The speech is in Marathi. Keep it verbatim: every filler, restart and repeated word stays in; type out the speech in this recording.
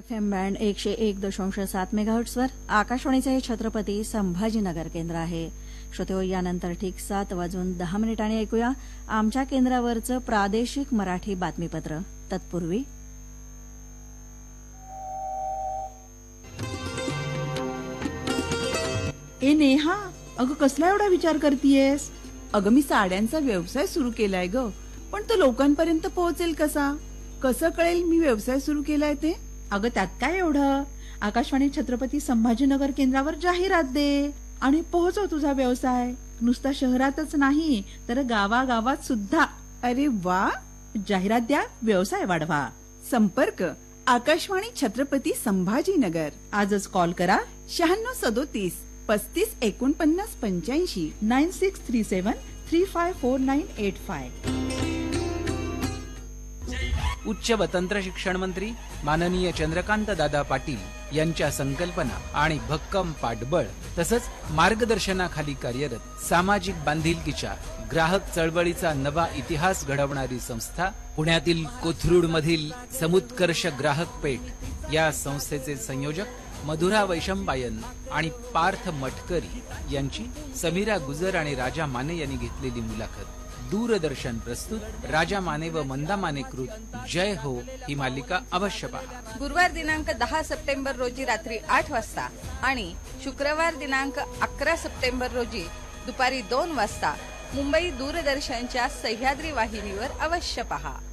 एफ एम बँड एकशे एक दशांश सात मेगाहर्ट्झवर आकाशवाणीचे छत्रपती संभाजीनगर केंद्र आहे. श्रोतेहो, यानंतर ठीक सात वाजून दहा मिनिटांनी ऐकूया आमच्या केंद्रावरचं प्रादेशिक मराठी बातमीपत्र. तत्पूर्वी ए नेहा, अगं कसला एवढा विचार करतीयेस? अगं मी साड्यांचा व्यवसाय सुरू केलाय ग, पण तो लोकांपर्यंत पोहोचेल कसा? कसं कळेल मी व्यवसाय सुरू केलाय ते? अगं त्यात काय एवढं, आकाशवाणी छत्रपती संभाजीनगर केंद्रावर जाहिरात दे आणि पोहोचव तुझा व्यवसाय. नुसता शहरातच नाही तर गावागावात सुद्धा. अरे वा, जाहिरात द्या, व्यवसाय वाढवा. संपर्क आकाशवाणी छत्रपती संभाजीनगर. आजच कॉल करा शहाण्णव सदोतीस पस्तीस एकोणपन्नास पंच्याऐंशी नाईन सिक्स थ्री सेवन three five four nine eight five. उच्च व तंत्र शिक्षण मंत्री माननीय चंद्रकांत दादा पाटील यांच्या संकल्पना आणि भक्कम पाठबळ तसंच मार्गदर्शनाखाली कार्यरत सामाजिक बांधिलकीच्या ग्राहक चळवळीचा नवा इतिहास घडवणारी संस्था पुण्यातील कोथरूड मधील समुत्कर्ष ग्राहक पेठ या संस्थेचे संयोजक मधुरा वैशंपायन आणि पार्थ मटकरी यांची समीरा गुजर आणि राजा माने यांनी घेतलेली मुलाखत. दूरदर्शन प्रस्तुत राजा माने व मंदा माने कृत जय हो ही मालिका अवश्य पहा. गुरुवार दिनांक दहा सप्टेंबर रोजी रात्री आठ वाजता आणि शुक्रवार दिनांक अकरा सप्टेंबर रोजी दुपारी दोन वाजता मुंबई दूरदर्शनच्या सह्याद्री वाहिनीवर अवश्य पहा.